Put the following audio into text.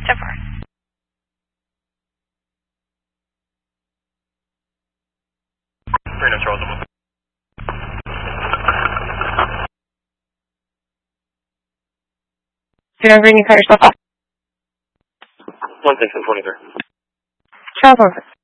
So far. Reno Charles. You're over and you cut yourself off. 1623. Charles 16.